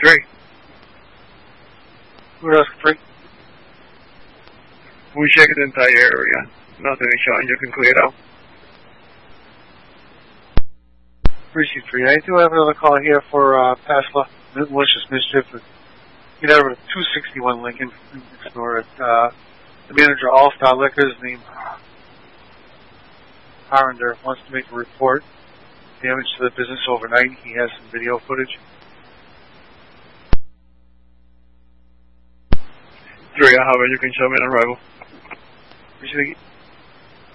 3. Who else? 3? We checked the entire area. Nothing is showing. You can clear it out. Precinct 3. I do have another call here for Pasla, malicious mischief. Get over to 261 Lincoln. Ignore it. The manager of All Star Liquors, named Harrender, wants to make a report. Damage to the business overnight. He has some video footage. 3, I have it. You can show me an arrival. Precinct